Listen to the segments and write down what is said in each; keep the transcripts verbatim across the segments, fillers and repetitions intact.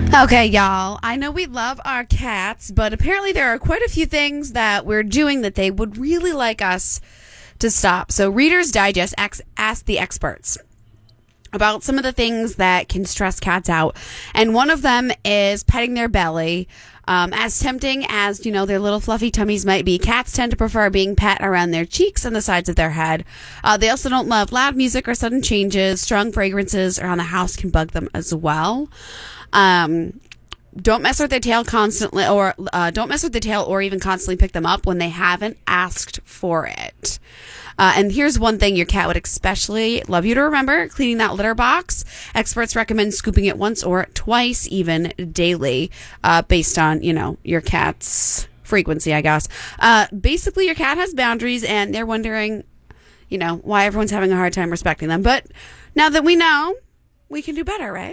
Okay, y'all, I know we love our cats, but apparently there are quite a few things that we're doing that they would really like us to stop. So Reader's Digest ex- asked the experts about some of the things that can stress cats out. And one of them is petting their belly. Um, as tempting as, you know, their little fluffy tummies might be, cats tend to prefer being pet around their cheeks and the sides of their head. Uh, they also don't love loud music or sudden changes. Strong fragrances around the house can bug them as well. Um, don't mess with their tail constantly, or uh, don't mess with the tail or even constantly pick them up when they haven't asked for it. Uh, and here's one thing your cat would especially love you to remember: cleaning that litter box. Experts recommend scooping it once or twice, even daily, uh, based on, you know, your cat's frequency, I guess. Uh, basically, your cat has boundaries, and they're wondering, you know, why everyone's having a hard time respecting them. But now that we know, we can do better, right?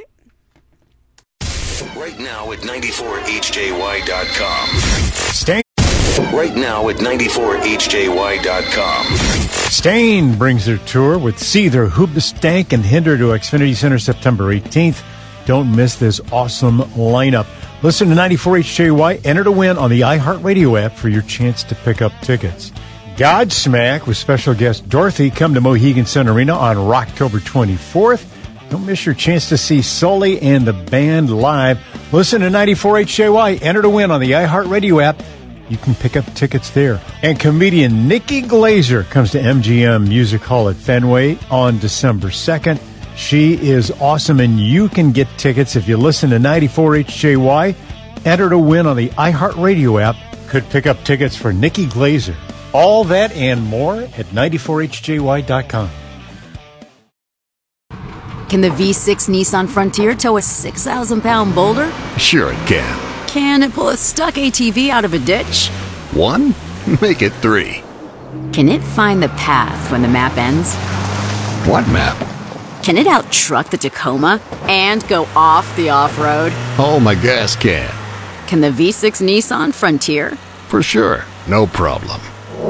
Right now at ninety-four H J Y dot com. Stain. Right now at ninety-four H J Y dot com. Stain brings their tour with Seether, Hoobastank, and Hinder to Xfinity Center September eighteenth. Don't miss this awesome lineup. Listen to ninety-four H J Y. Enter to win on the iHeartRadio app for your chance to pick up tickets. Godsmack with special guest Dorothy come to Mohegan Sun Arena on Rocktober twenty-fourth. Don't miss your chance to see Sully and the band live. Listen to ninety-four H J Y. Enter to win on the iHeartRadio app. You can pick up tickets there. And comedian Nikki Glazer comes to M G M Music Hall at Fenway on December second. She is awesome, and you can get tickets if you listen to ninety-four H J Y. Enter to win on the iHeartRadio app. Could pick up tickets for Nikki Glazer. All that and more at ninety-four H J Y dot com. Can the V six Nissan Frontier tow a six thousand pound boulder? Sure it can. Can it pull a stuck A T V out of a ditch? One? Make it three. Can it find the path when the map ends? What map? Can it out-truck the Tacoma and go off the off-road? Oh, my gas can. Can the V six Nissan Frontier? For sure. No problem.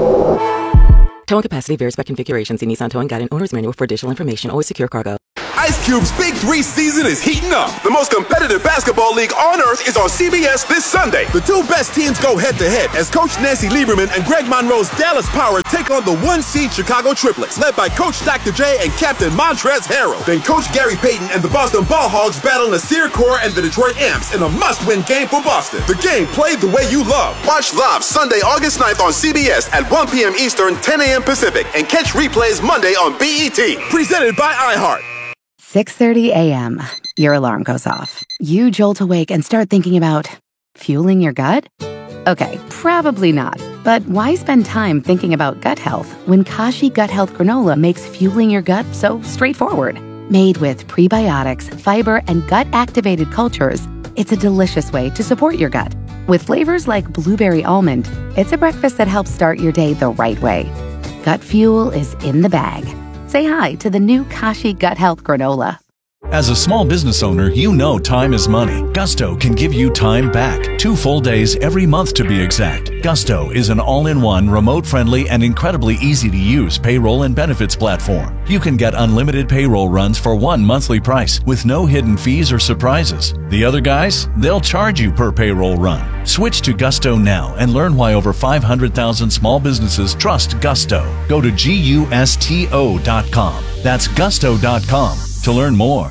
Towing capacity varies by configuration. See Nissan Towing Guide and Owner's Manual for additional information. Always secure cargo. Ice Cube's Big Three season is heating up. The most competitive basketball league on earth is on C B S this Sunday. The two best teams go head-to-head as Coach Nancy Lieberman and Greg Monroe's Dallas Power take on the one-seed Chicago Triplets, led by Coach Doctor J and Captain Montrezl Harrell. Then Coach Gary Payton and the Boston Ball Hogs battle Nasir Kaur and the Detroit Amps in a must-win game for Boston. The game played the way you love. Watch live Sunday, August ninth on C B S at one p.m. Eastern, ten a.m. Pacific, and catch replays Monday on B E T. Presented by iHeart. six thirty a.m. Your alarm goes off. You jolt awake and start thinking about fueling your gut? Okay, probably not. But why spend time thinking about gut health when Kashi Gut Health Granola makes fueling your gut so straightforward? Made with prebiotics, fiber, and gut-activated cultures, it's a delicious way to support your gut. With flavors like blueberry almond, it's a breakfast that helps start your day the right way. Gut fuel is in the bag. Say hi to the new Kashi Gut Health Granola. As a small business owner, you know time is money. Gusto can give you time back. Two full days every month to be exact. Gusto is an all-in-one, remote-friendly, and incredibly easy-to-use payroll and benefits platform. You can get unlimited payroll runs for one monthly price with no hidden fees or surprises. The other guys, they'll charge you per payroll run. Switch to Gusto now and learn why over five hundred thousand small businesses trust Gusto. Go to gusto dot com. That's gusto dot com to learn more.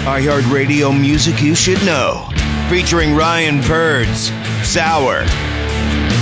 iHeartRadio music you should know. Featuring Ryan Birds, Sour,